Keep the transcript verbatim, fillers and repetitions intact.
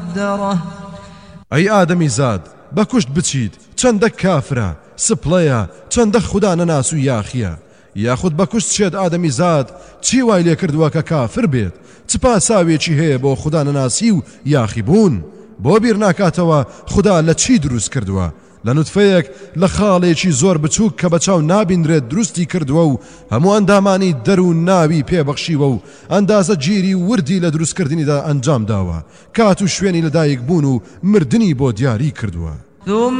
قدره ئەی ئادەمی زاد بەکوشت بچیت چەندە کافرە سپڵەیە چەندە خوددا نەناس و یاخیە یاخود بەکوشت چێت ئادەمی زاد چی وای لێ کردووە کە کافر بێت چ پاساوێکی هەیە بۆ خوددا نەناسی و یاخی بوون بۆ بیر ناکاتەوە خوددا لە چی دروست کردووە لە نوتفەیەک لە خاڵێکی زۆر بچووک کە بەچاو نابیندرێت دروستی کردووە و هەموو ئەندامانی دەر و ناوی پێبەخشیوە و ئەندازە گیری وردی لە دروستکردنیدا ئەنجام داوە کات و شوێنی لەدایک بوون و مردنی بۆ دیاری کردووە